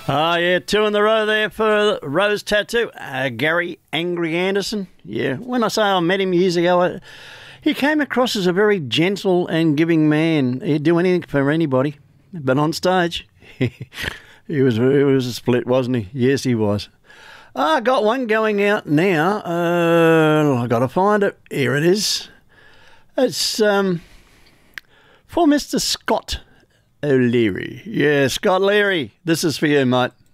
Oh, yeah, two in the row there for Rose Tattoo. Gary Angry Anderson. Yeah, when I say I met him years ago, he came across as a very gentle and giving man. He'd do anything for anybody. But on stage, he was a split, wasn't he? Yes, he was. I got one going out now. I got to find it. Here it is. It's for Mr. Scott O'Leary. Yeah, Scott Leary. This is for you, mate.